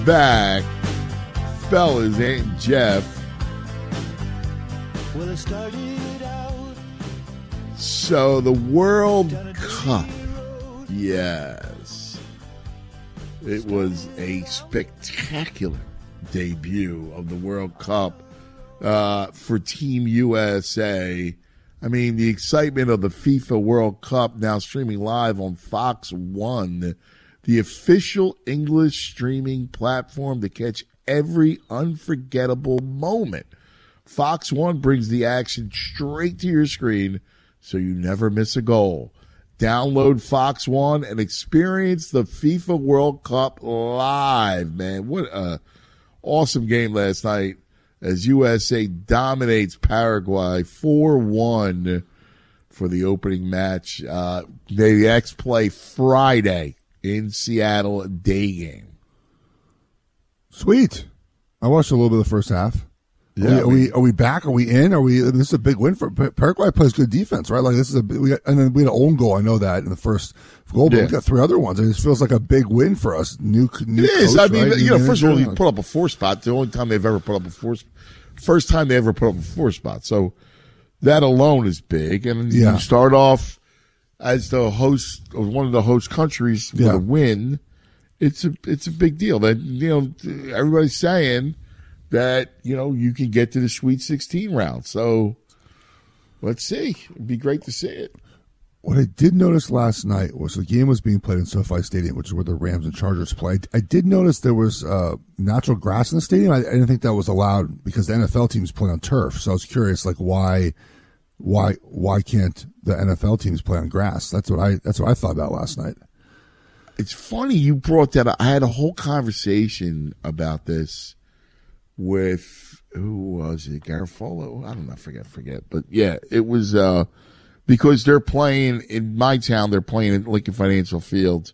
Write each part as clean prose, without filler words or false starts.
Back, fellas, and Jeff. Well, it started out. So the World Cup, yes, it was a spectacular debut of the World Cup for Team USA. I mean, the excitement of the FIFA World Cup now streaming live on Fox One, the official English streaming platform to catch every unforgettable moment. Fox One brings the action straight to your screen so you never miss a goal. Download Fox One and experience the FIFA World Cup live, man. What a awesome game last night as USA dominates Paraguay 4-1 for the opening match. The X play Friday in Seattle, a day game. Sweet. I watched a little bit of the first half. Yeah, are we back? Are we in? This is a big win for Paraguay. Plays good defense, right? Like this is and then we had an own goal. I know that in the first goal, but we got 3 other ones. And it feels like a big win for us. New it is. Coach, I mean, right? First of all, you put up a 4 spot. The only time they've ever put up a first time they ever put up a 4 spot. So that alone is big. And you start off as the host of one of the host countries for the win. It's a big deal. That everybody's saying that you can get to the Sweet 16 round. So let's see. It'd be great to see it. What I did notice last night was the game was being played in SoFi Stadium, which is where the Rams and Chargers play. I did notice there was natural grass in the stadium. I didn't think that was allowed because the NFL teams play on turf. So I was curious, like why can't the NFL teams play on grass? That's what I thought about last night. It's funny you brought that up. I had a whole conversation about this with, who was it? Garofalo? I don't know. Forget. But yeah, it was because they're playing in my town. They're playing at Lincoln Financial Field,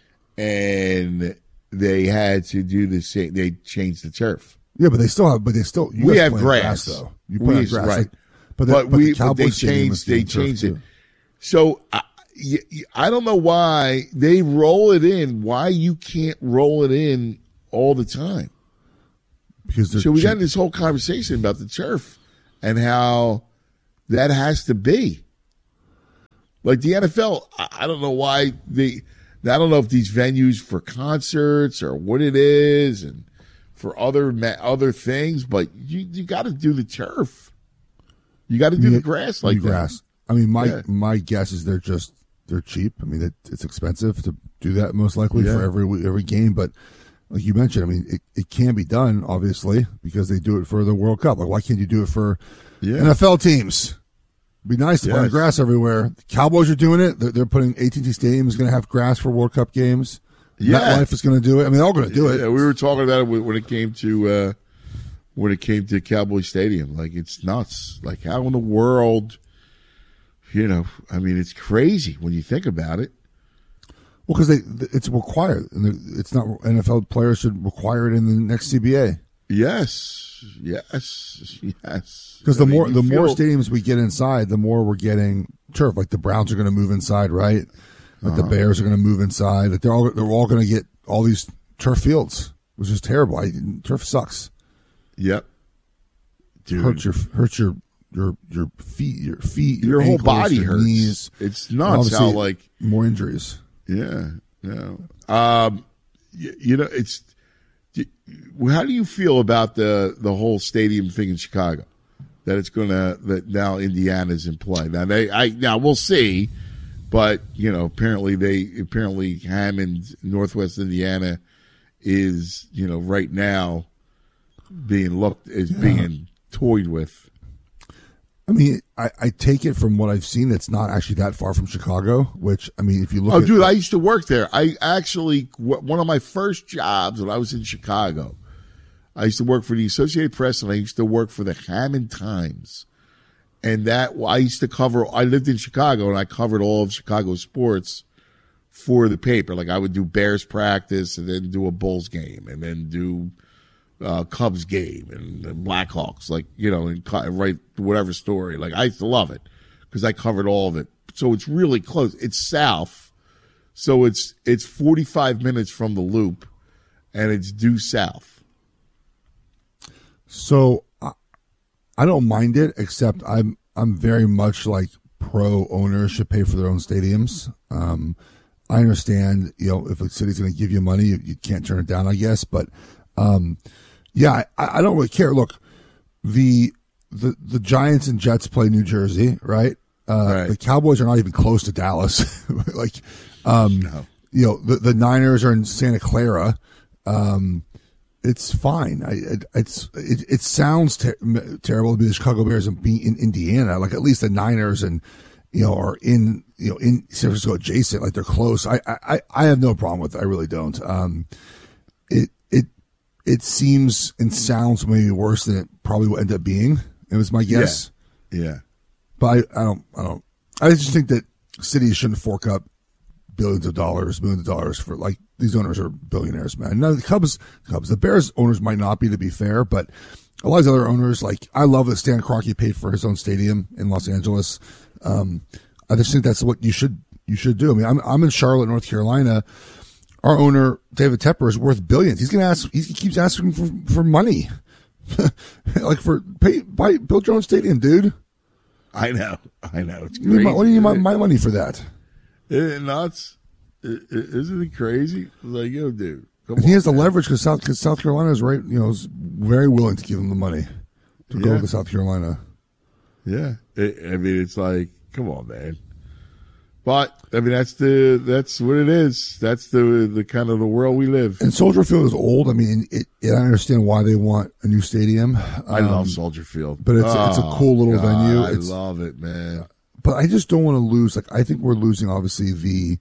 and they had to do the same. They changed the turf. Yeah, but they still have. We have grass though. You play on grass, right? But they changed it. So I don't know why they roll it in. Why you can't roll it in all the time? Because so we got this whole conversation about the turf and how that has to be. Like the NFL, I don't know why I don't know if these venues for concerts or what it is and for other things, but you got to do the turf. You got to do the grass like that. Grass. I mean, my guess is they're cheap. I mean, it's expensive to do that most likely for every game, but like you mentioned, I mean, it can be done, obviously, because they do it for the World Cup. Like, why can't you do it for NFL teams? It'd be nice to play on grass everywhere. The Cowboys are doing it. They're putting AT&T Stadium is going to have grass for World Cup games. MetLife is going to do it. I mean, they're all going to do it. Yeah, we were talking about it when it came to Cowboy Stadium. Like, it's nuts. Like, how in the world, I mean, it's crazy when you think about it. Well, because it's required, and it's not NFL players should require it in the next CBA. Yes. Because the more stadiums we get inside, the more we're getting turf. Like the Browns are going to move inside, right? Like the Bears are going to move inside. Like they're all going to get all these turf fields, which is terrible. Turf sucks. Yep, dude, hurts your feet, your whole ankles, body your hurts. Knees. It's nuts how more injuries. Yeah, it's. How do you feel about the whole stadium thing in Chicago? That now Indiana's in play. Now we'll see, but apparently Hammond, Northwest Indiana, is right now being toyed with. I mean, I take it from what I've seen, it's not actually that far from Chicago, which, I mean, if you look dude, I used to work there. I actually, one of my first jobs when I was in Chicago, I used to work for the Associated Press and I used to work for the Hammond Times. And I lived in Chicago and I covered all of Chicago sports for the paper. Like I would do Bears practice and then do a Bulls game and then do Cubs game and the Blackhawks, and write whatever story. Like I used to love it because I covered all of it. So it's really close. It's south, so it's 45 minutes from the Loop, and it's due south. So I don't mind it, except I'm very much like pro owners should pay for their own stadiums. I understand, if a city's going to give you money, you can't turn it down, I guess. But yeah, I don't really care. Look, the Giants and Jets play New Jersey, right? Right. The Cowboys are not even close to Dallas. No. The Niners are in Santa Clara. It's fine. It sounds terrible to be the Chicago Bears and be in Indiana. Like, at least the Niners and are in in San Francisco adjacent. Like, they're close. I have no problem with it. I really don't. It seems and sounds maybe worse than it probably will end up being. It was my guess. Yeah. But I don't. I just think that cities shouldn't fork up millions of dollars for, like, these owners are billionaires, man. Now the Cubs, the Bears owners might not be, to be fair, but a lot of the other owners, like, I love that Stan Kroenke paid for his own stadium in Los Angeles. I just think that's what you should do. I mean, I'm in Charlotte, North Carolina. Our owner, David Tepper, is worth billions. He keeps asking for money. Like, build your own stadium, dude. I know. It's crazy. What do you need my money for that? Isn't it nuts? Isn't it crazy? Like, dude. And he has the leverage because South Carolina is right. Is very willing to give him the money to go to South Carolina. Yeah, I mean, it's like, come on, man. But I mean, that's what it is. That's the kind of the world we live. And Soldier Field is old. I mean, I understand why they want a new stadium. I love Soldier Field, but it's a cool little venue. I love it, man. But I just don't want to lose. Like, I think we're losing, obviously, the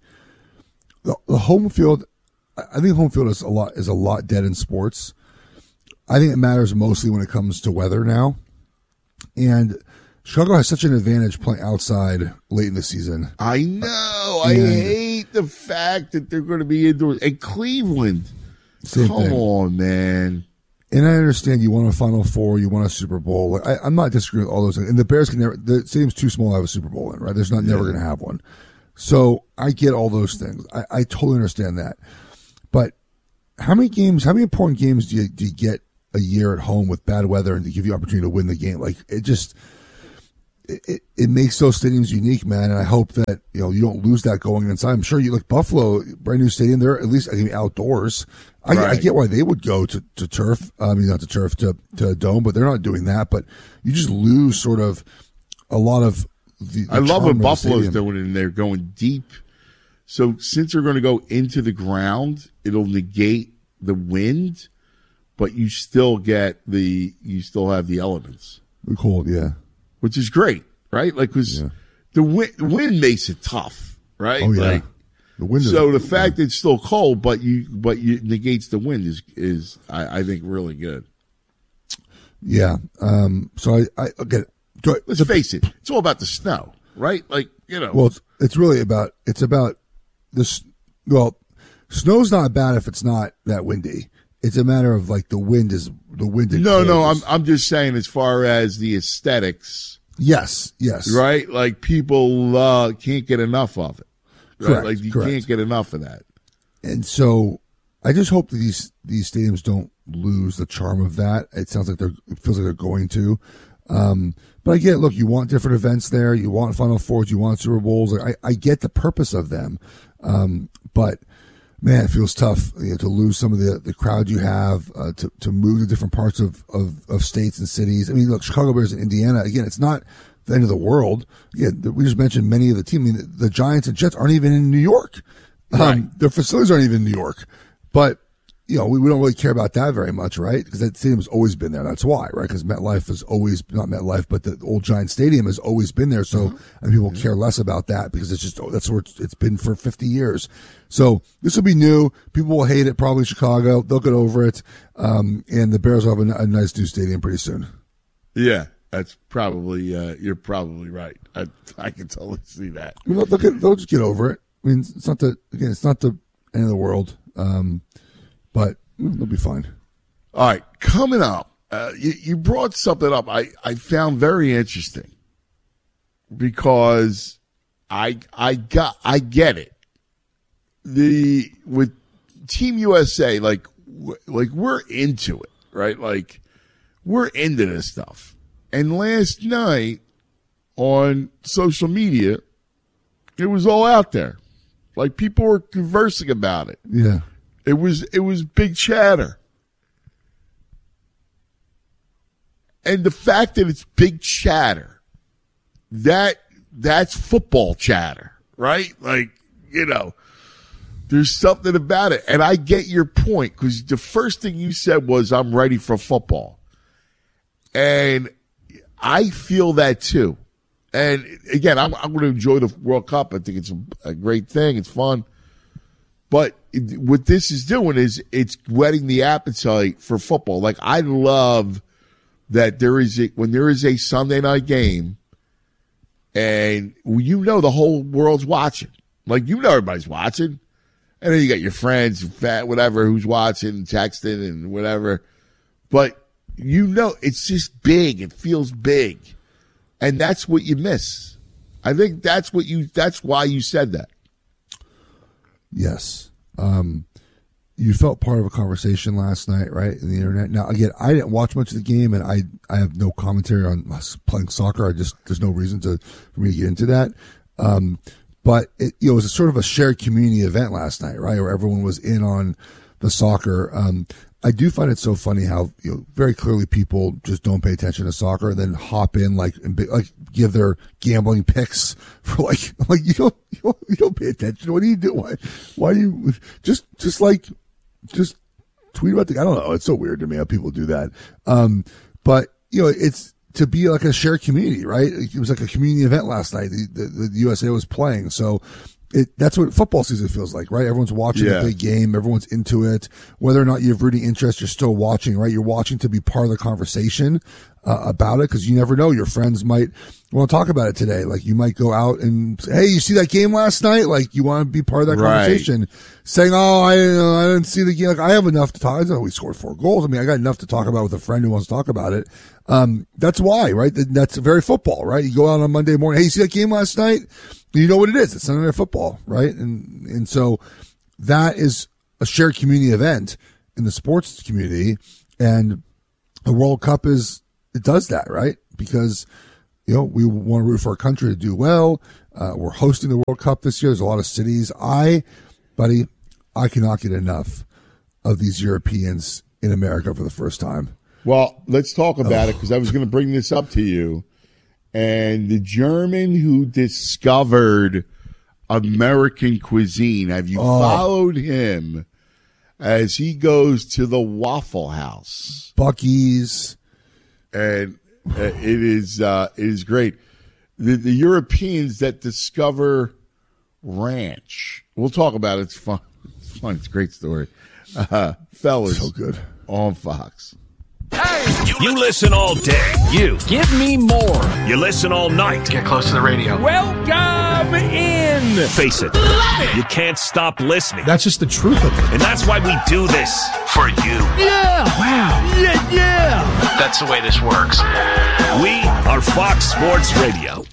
home field. I think home field is a lot dead in sports. I think it matters mostly when it comes to weather now. And Chicago has such an advantage playing outside late in the season. I know. I hate the fact that they're going to be indoors. And Cleveland, come on, man. And I understand you want a Final Four, you want a Super Bowl. Like, I'm not disagreeing with all those things. And the Bears can never. The stadium's too small to have a Super Bowl in, right? There's never going to have one. So I get all those things. I totally understand that. But how many important games do you get a year at home with bad weather and to give you opportunity to win the game? Like, it just. It makes those stadiums unique, man, and I hope that you don't lose that going inside. I'm sure you like Buffalo, brand new stadium. They're at least outdoors. I get why they would go to turf. I mean, not to turf, to a dome, but they're not doing that. But you just lose sort of a lot of the I love what Buffalo's doing, and they're going deep. So since they're going to go into the ground, it'll negate the wind, but you still have the elements. The cold, yeah. Which is great, right? Like, because the wind makes it tough, right? Oh, yeah. Like, the wind. So the fact that it's still cold, but you negates the wind is I think really good. Yeah. So I again, let's face it, it's all about the snow, right? Like, Well, it's really about this. Well, snow's not bad if it's not that windy. It's a matter of like the wind. No. I'm just saying, as far as the aesthetics. Yes. Right, like people can't get enough of it. Right? Correct. Like you correct. can't get enough of that. And so, I just hope that these stadiums don't lose the charm of that. It sounds like it feels like they're going to. But I get, look, you want different events there. You want Final Fours. You want Super Bowls. Like, I get the purpose of them. But man, it feels tough to lose some of the crowd you have, to move to different parts of states and cities. I mean, look, Chicago Bears and Indiana, again, it's not the end of the world. Again, we just mentioned many of the teams. I mean, the Giants and Jets aren't even in New York. Right. Their facilities aren't even in New York. But, we don't really care about that very much, right? Because that stadium's always been there. That's why, right? Because MetLife is always, not MetLife, but the old Giant Stadium has always been there. So, and people care less about that because that's where it's been for 50 years. So this will be new. People will hate it, probably Chicago. They'll get over it. And the Bears will have a nice new stadium pretty soon. Yeah, that's probably, you're probably right. I can totally see that. They'll just get over it. I mean, it's not the end of the world. But they'll be fine. All right, coming up, you brought something up I found very interesting because I get it. With Team USA, like, we're into it, right? Like, we're into this stuff. And last night on social media, it was all out there. Like, people were conversing about it. Yeah. It was big chatter. And the fact that it's big chatter, that's football chatter, right? Like, there's something about it. And I get your point, because the first thing you said was, I'm ready for football. And I feel that too. And again, I'm going to enjoy the World Cup. I think it's a great thing. It's fun. But what this is doing is it's whetting the appetite for football. Like, I love that when there is a Sunday night game, and the whole world's watching. Like, everybody's watching. And then you got your friends, whatever, who's watching, texting, and whatever. But it's just big. It feels big. And that's what you miss. I think that's why you said that. Yes. You felt part of a conversation last night, right, in the internet. Now, again, I didn't watch much of the game, and I have no commentary on us playing soccer. There's no reason for me to get into that. But it was a sort of a shared community event last night, right, where everyone was in on the soccer. I do find it so funny how very clearly people just don't pay attention to soccer and then hop in and give their gambling picks for like you don't pay attention. What do you do? Why do you just tweet about I don't know. It's so weird to me how people do that. But it's to be like a shared community, right? It was like a community event last night. The USA was playing, so. That's what football season feels like, right? Everyone's watching the big game. Everyone's into it. Whether or not you have rooting interest, you're still watching, right? You're watching to be part of the conversation about it, because you never know. Your friends might want to talk about it today. Like, you might go out and say, hey, you see that game last night? Like, you want to be part of that conversation. Saying, oh, I didn't see the game. Like, I have enough to talk. I know we scored 4 goals. I mean, I got enough to talk about with a friend who wants to talk about it. That's why, right? That's very football, right? You go out on Monday morning. Hey, you see that game last night? You know what it is. It's Sunday Night Football, right? And so that is a shared community event in the sports community. And the World Cup it does that, right? Because, we want to root for our country to do well. We're hosting the World Cup this year. There's a lot of cities. I cannot get enough of these Europeans in America for the first time. Well, let's talk about it, because I was going to bring this up to you. And the German who discovered American cuisine, have you followed him as he goes to the Waffle House? Buc-ee's. And it is great. The Europeans that discover ranch. We'll talk about it. It's fun. It's fun. It's a great story. Fellas. So good. On Fox. Hey! You listen all day. You. Give me more. You listen all night. Get close to the radio. Welcome in. Face it. Love it. You can't stop listening. That's just the truth of it. And that's why we do this. For you. Yeah. Wow. Yeah. That's the way this works. We are Fox Sports Radio.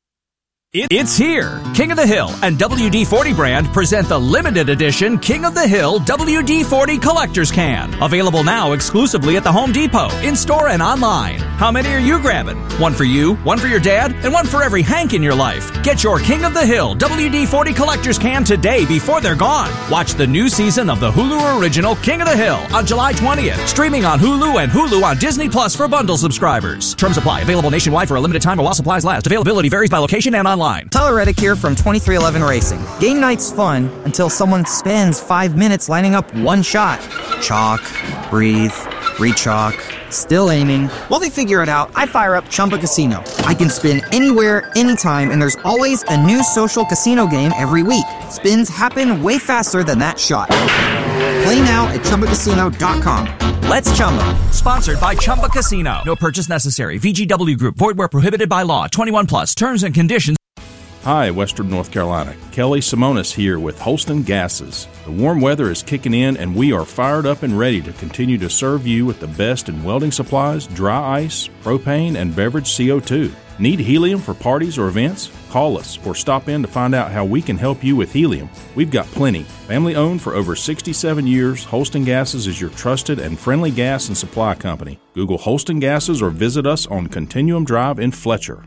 It's here. King of the Hill and WD-40 brand present the limited edition King of the Hill WD-40 Collector's Can. Available now exclusively at the Home Depot, in-store and online. How many are you grabbing? One for you, one for your dad, and one for every Hank in your life. Get your King of the Hill WD-40 Collector's Can today before they're gone. Watch the new season of the Hulu original King of the Hill on July 20th. Streaming on Hulu and Hulu on Disney Plus for bundle subscribers. Terms apply. Available nationwide for a limited time while supplies last. Availability varies by location and online. Tyler Reddick here from 2311 Racing. Game night's fun until someone spends 5 minutes lining up one shot. Chalk, breathe, re-chalk, still aiming. While they figure it out, I fire up Chumba Casino. I can spin anywhere, anytime, and there's always a new social casino game every week. Spins happen way faster than that shot. Play now at ChumbaCasino.com. Let's Chumba. Sponsored by Chumba Casino. No purchase necessary. VGW Group. Void where prohibited by law. 21 plus. Terms and conditions. Hi, Western North Carolina. Kelly Simonis here with Holston Gases. The warm weather is kicking in, and we are fired up and ready to continue to serve you with the best in welding supplies, dry ice, propane, and beverage CO2. Need helium for parties or events? Call us or stop in to find out how we can help you with helium. We've got plenty. Family owned for over 67 years, Holston Gases is your trusted and friendly gas and supply company. Google Holston Gases or visit us on Continuum Drive in Fletcher.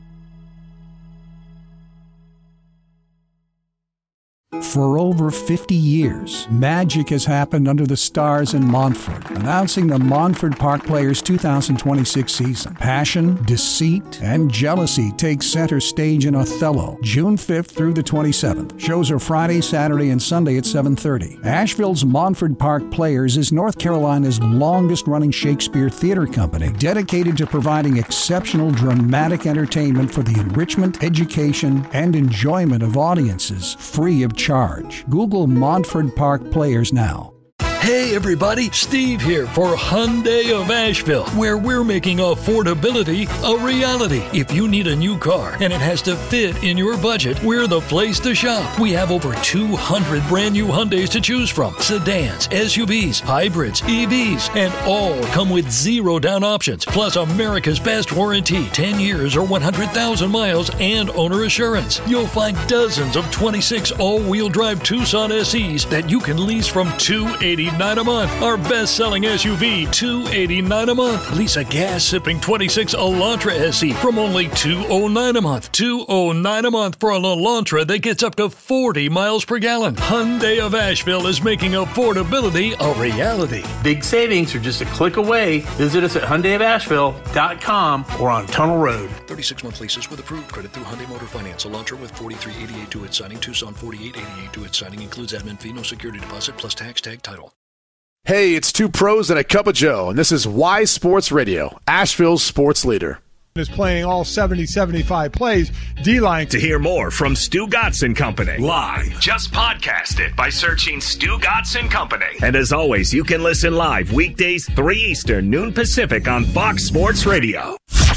For over 50 years, magic has happened under the stars in Montford, announcing the Montford Park Players 2026 season. Passion, deceit, and jealousy take center stage in Othello, June 5th through the 27th. Shows are Friday, Saturday, and Sunday at 7:30. Asheville's Montford Park Players is North Carolina's longest-running Shakespeare theater company, dedicated to providing exceptional dramatic entertainment for the enrichment, education, and enjoyment of audiences, free of charge. Google Montford Park Players now. Hey everybody, Steve here for Hyundai of Asheville, where we're making affordability a reality. If you need a new car and it has to fit in your budget, we're the place to shop. We have over 200 brand new Hyundais to choose from. Sedans, SUVs, hybrids, EVs, and all come with 0 down options. Plus America's best warranty, 10 years or 100,000 miles and owner assurance. You'll find dozens of 26 all-wheel drive Tucson SEs that you can lease from $289 a month. Our best-selling SUV, $289 a month. Lease a gas-sipping 26 Elantra SE from only $209 a month. $209 a month for an Elantra that gets up to 40 miles per gallon. Hyundai of Asheville is making affordability a reality. Big savings are just a click away. Visit us at HyundaiofAsheville.com or on Tunnel Road. 36-month leases with approved credit through Hyundai Motor Finance. Elantra with 4388 to its signing. Tucson 4888 to its signing. Includes admin fee, no security deposit, plus tax tag title. Hey, it's two pros and a cup of Joe, and this is Y Sports Radio, Asheville's sports leader. Is playing all 70, 75 plays. D-line. To hear more from Stu Gotts & Company live, just podcast it by searching Stu Gotts & Company. And as always, you can listen live weekdays 3 Eastern, noon Pacific on Fox Sports Radio.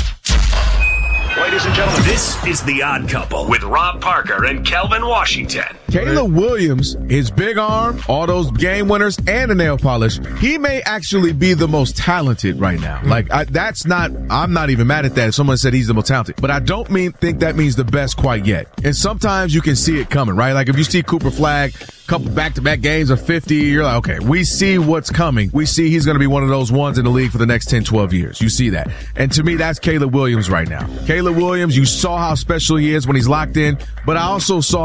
Ladies and gentlemen, this is The Odd Couple with Rob Parker and Kelvin Washington. Caleb Williams, his big arm, all those game winners, and the nail polish, he may actually be the most talented right now. I'm not even mad at that if someone said he's the most talented. But I don't think that means the best quite yet. And sometimes you can see it coming, right? Like if you see Cooper Flagg, couple back-to-back games of 50, you're like, okay, we see what's coming. We see he's going to be one of those ones in the league for the next 10, 12 years. You see that. And to me, that's Caleb Williams right now. Caleb Williams, you saw how special he is when he's locked in, but I also saw